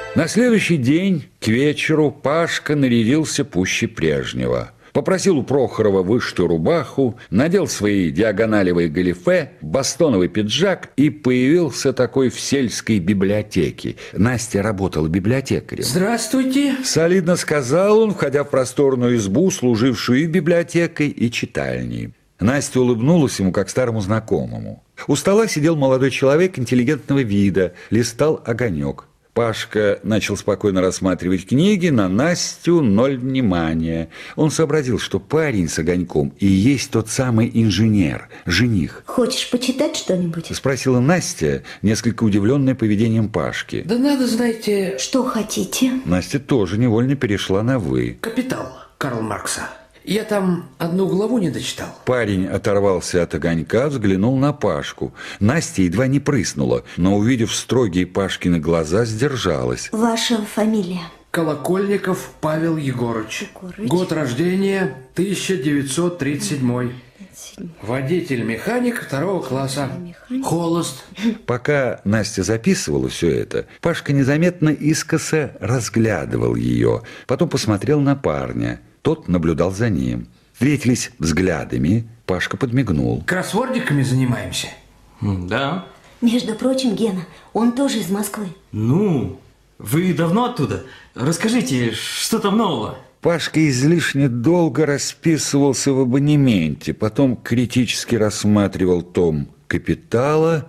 На следующий день к вечеру Пашка нарядился пуще прежнего. Попросил у Прохорова вышитую рубаху, надел свои диагоналевые галифе, бастоновый пиджак и появился такой в сельской библиотеке. Настя работала библиотекарем. Здравствуйте. Солидно сказал он, входя в просторную избу, служившую и библиотекой, и читальней. Настя улыбнулась ему, как старому знакомому. У стола сидел молодой человек интеллигентного вида, листал огонек. Пашка начал спокойно рассматривать книги, на Настю ноль внимания. Он сообразил, что парень с огоньком и есть тот самый инженер, жених. Хочешь почитать что-нибудь? Спросила Настя, несколько удивленная поведением Пашки. Да надо, знаете... Что хотите? Настя тоже невольно перешла на «вы». «Капитал» Карла Маркса. Я там одну главу не дочитал. Парень оторвался от огонька, взглянул на Пашку. Настя едва не прыснула, но, увидев строгие Пашкины глаза, сдержалась. Ваша фамилия? Колокольников Павел Егорыч. Год рождения 1937. Водитель-механик 2 класса. Холост. Пока Настя записывала все это, Пашка незаметно искоса разглядывал ее, потом посмотрел на парня. Тот наблюдал за ним. Встретились взглядами, Пашка подмигнул. Кроссвордиками занимаемся? Да. Между прочим, Гена, он тоже из Москвы. Ну, вы давно оттуда? Расскажите, что там нового? Пашка излишне долго расписывался в абонементе, потом критически рассматривал том «Капитала»,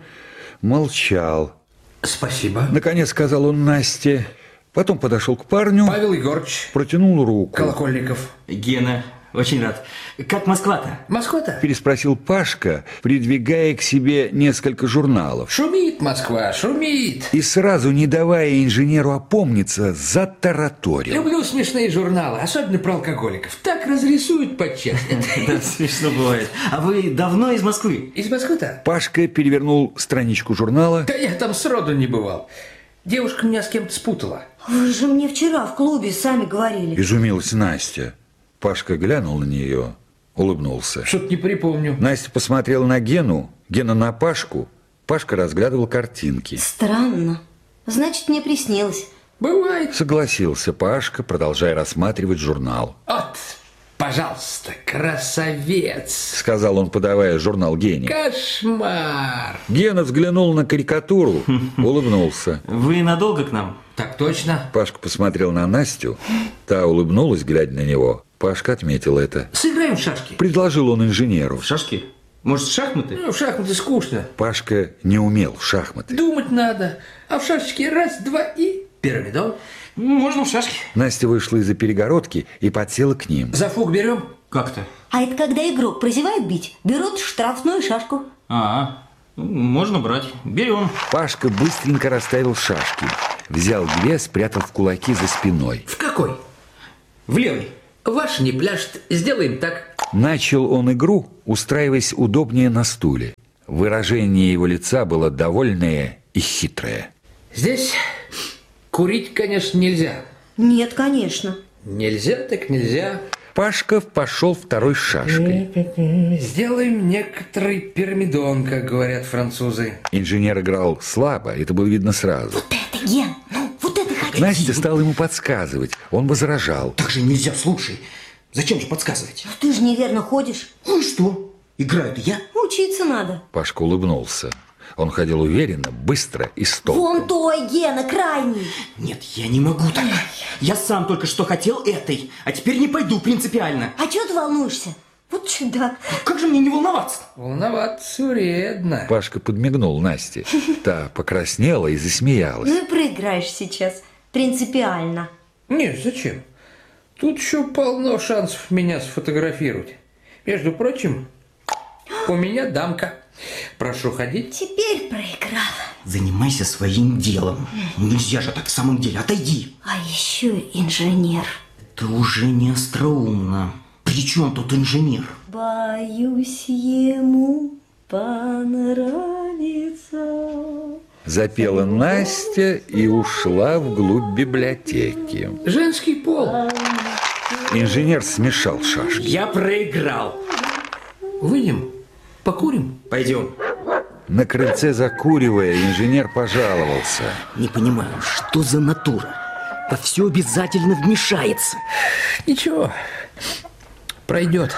молчал. Спасибо. Наконец сказал он Насте. Потом подошел к парню. Павел Егорыч. Протянул руку. Колокольников. Гена, очень рад. Как Москва-то? Москва-то? Переспросил Пашка, придвигая к себе несколько журналов. Шумит Москва, шумит. И сразу, не давая инженеру опомниться, затараторил. Люблю смешные журналы, особенно про алкоголиков. Так разрисуют подчас. Да, смешно бывает. А вы давно из Москвы? Из Москвы-то? Пашка перевернул страничку журнала. Да я там сроду не бывал. Девушка меня с кем-то спутала. Вы же мне вчера в клубе сами говорили. Изумилась Настя. Пашка глянул на нее, улыбнулся. Что-то не припомню. Настя посмотрела на Гену, Гена на Пашку. Пашка разглядывал картинки. Странно. Значит, мне приснилось. Бывает. Согласился Пашка, продолжая рассматривать журнал. Вот, пожалуйста, красавец. Сказал он, подавая журнал Гене. Кошмар. Гена взглянул на карикатуру, улыбнулся. Вы надолго к нам? Так точно. Пашка посмотрел на Настю. Та улыбнулась, глядя на него. Пашка отметил это. Сыграем в шашки. Предложил он инженеру. В шашки? Может, в шахматы? Ну, в шахматы скучно. Пашка не умел в шахматы. Думать надо. А в шашечке раз, два и пирамидон. Можно в шашки. Настя вышла из-за перегородки и подсела к ним. За фуг берем? Как-то. А это когда игрок прозевает бить, берут штрафную шашку. Можно брать. Берем. Пашка быстренько расставил шашки. Взял две, спрятал в кулаки за спиной. В какой? В левый. Ваш не пляшет. Сделаем так. Начал он игру, устраиваясь удобнее на стуле. Выражение его лица было довольное и хитрое. Здесь курить, конечно, нельзя. Нет, конечно. Нельзя так нельзя. Пашка пошел второй шашкой. Сделаем некоторый пирамидон, как говорят французы. Инженер играл слабо, это было видно сразу. Вот это, Ген, ну вот это хочу. Настя стала ему подсказывать. Он возражал. Так же нельзя, слушай. Зачем же подсказывать? Ты же неверно ходишь. Ну и что? Играю-то я. Учиться надо. Пашка улыбнулся. Он ходил уверенно, быстро и с толком. Вон той, Гена, крайний. Нет, я не могу так. Я сам только что хотел этой, а теперь не пойду принципиально. А чего ты волнуешься? Вот чудак. Как же мне не волноваться? Волноваться вредно. Пашка подмигнул Насте. Та покраснела и засмеялась. Ну и проиграешь сейчас. Принципиально. Нет, зачем? Тут еще полно шансов меня сфотографировать. Между прочим, у меня дамка. Прошу ходить. Теперь проиграла. Занимайся своим делом. Нельзя же так в самом деле. Отойди. А еще инженер. Это уже не остроумно. При чем тут инженер? Боюсь ему понравится. Запела Настя и ушла вглубь библиотеки. Женский пол. Инженер смешал шашки. Я проиграл. Выйдем, покурим. Пойдем. На крыльце закуривая, инженер пожаловался. Не понимаю, что за натура? Во все обязательно вмешается. Ничего, пройдет.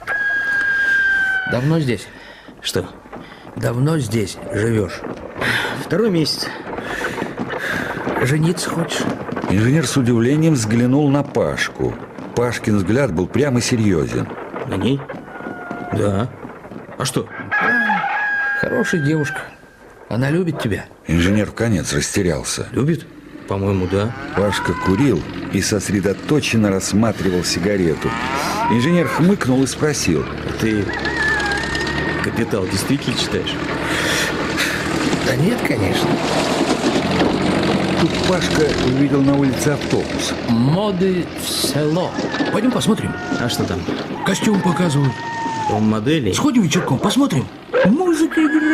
Давно здесь? Что? Давно здесь живешь? 2-й месяц. Жениться хочешь? Инженер с удивлением взглянул на Пашку. Пашкин взгляд был прямо серьезен. На ней? Да. А что? Хорошая девушка. Она любит тебя. Инженер вконец растерялся. Любит? По-моему, да. Пашка курил и сосредоточенно рассматривал сигарету. Инженер хмыкнул и спросил. Ты «Капитал» действительно читаешь? Да нет, конечно. Тут Пашка увидел на улице автобус. Моды в село. Пойдем посмотрим. А что там? Костюм показывают. Дом моделей? Сходим вечерком, посмотрим. Музыка играет.